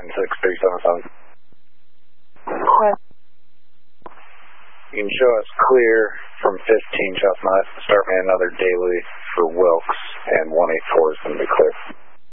96377. What? You can show us clear from 15 Chestnut. Start me another daily for Wilkes, and 184 is going to be clear.